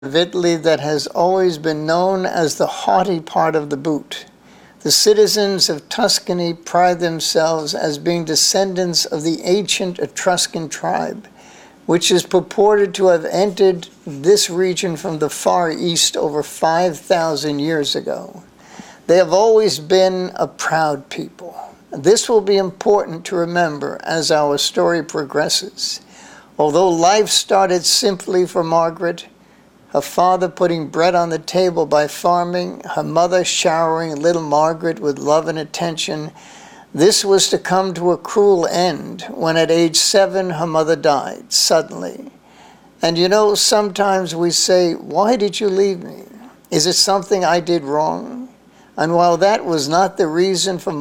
of Italy that has always been known as the haughty part of the boot. The citizens of Tuscany pride themselves as being descendants of the ancient Etruscan tribe, which is purported to have entered this region from the Far East over 5,000 years ago. They have always been a proud people. This will be important to remember as our story progresses. Although life started simply for Margaret, her father putting bread on the table by farming, her mother showering little Margaret with love and attention, this was to come to a cruel end when at age 7 her mother died suddenly. And you know, sometimes we say, "Why did you leave me? Is it something I did wrong?" And while that was not the reason for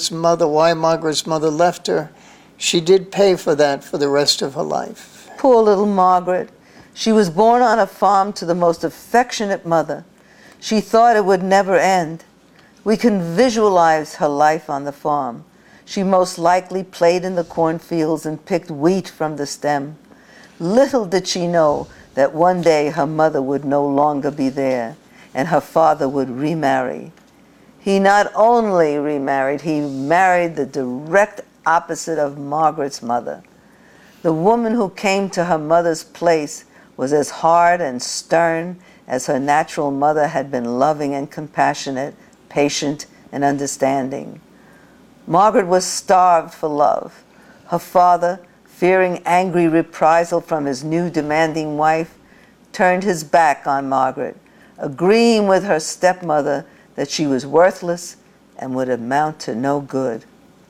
why Margaret's mother left her, she did pay for that for the rest of her life. Poor little Margaret. She was born on a farm to the most affectionate mother. She thought it would never end. We can visualize her life on the farm. She most likely played in the cornfields and picked wheat from the stem. Little did she know that one day her mother would no longer be there and her father would remarry. He not only remarried, he married the direct opposite of Margaret's mother. The woman who came to her mother's place was as hard and stern as her natural mother had been loving and compassionate, patient and understanding. Margaret was starved for love. Her father, fearing angry reprisal from his new demanding wife, turned his back on Margaret, agreeing with her stepmother that she was worthless and would amount to no good.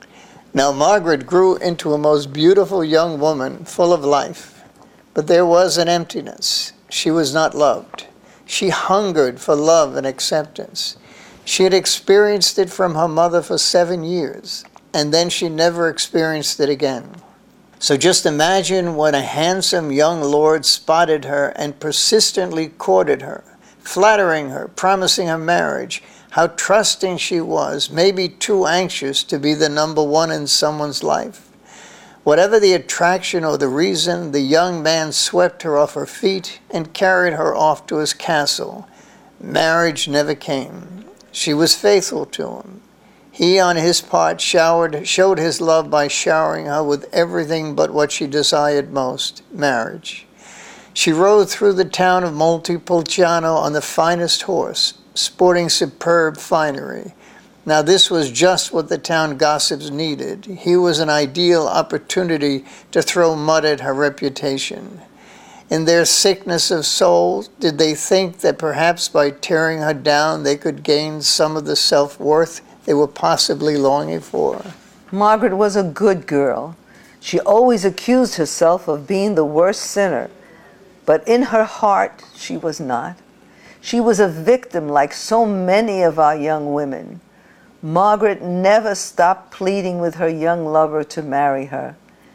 Now Margaret grew into a most beautiful young woman, full of life. But there was an emptiness. She was not loved. She hungered for love and acceptance. She had experienced it from her mother for 7 years, and then she never experienced it again. So just imagine when a handsome young lord spotted her and persistently courted her, flattering her, promising her marriage, how trusting she was, maybe too anxious to be the number one in someone's life. Whatever the attraction or the reason, the young man swept her off her feet and carried her off to his castle. Marriage never came. She was faithful to him. He, on his part, showed his love by showering her with everything but what she desired most, marriage. She rode through the town of Montepulciano on the finest horse, sporting superb finery. Now this was just what the town gossips needed. He was an ideal opportunity to throw mud at her reputation. In their sickness of soul, did they think that perhaps by tearing her down they could gain some of the self-worth they were possibly longing for? Margaret was a good girl. She always accused herself of being the worst sinner, but in her heart she was not. She was a victim like so many of our young women. Margaret never stopped pleading with her young lover to marry her.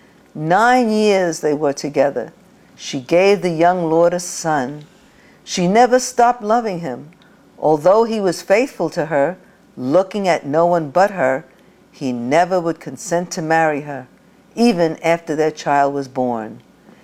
9 years they were together. She gave the young lord a son. She never stopped loving him. Although he was faithful to her, looking at no one but her, he never would consent to marry her, even after their child was born.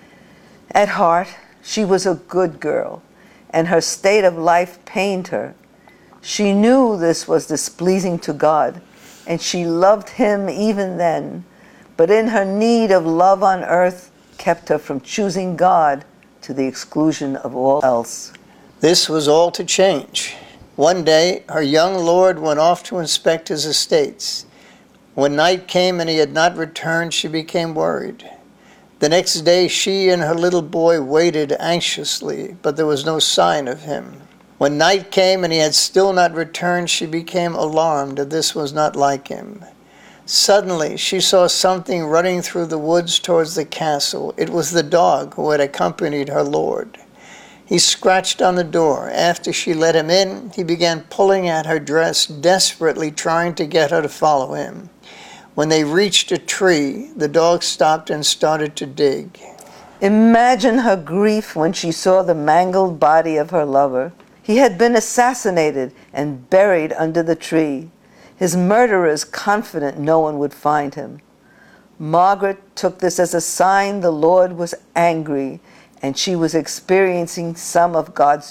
At heart, she was a good girl, and her state of life pained her. She knew this was displeasing to God, and she loved him even then, but in her need of love on earth kept her from choosing God to the exclusion of all else. This was all to change. One day, her young lord went off to inspect his estates. When night came and he had not returned, she became worried. The next day, she and her little boy waited anxiously, but there was no sign of him. When night came and he had still not returned, she became alarmed that this was not like him. Suddenly, she saw something running through the woods towards the castle. It was the dog who had accompanied her lord. He scratched on the door. After she let him in, he began pulling at her dress, desperately trying to get her to follow him. When they reached a tree, the dog stopped and started to dig. Imagine her grief when she saw the mangled body of her lover. He had been assassinated and buried under the tree, his murderers confident no one would find him. Margaret took this as a sign the Lord was angry and she was experiencing some of God's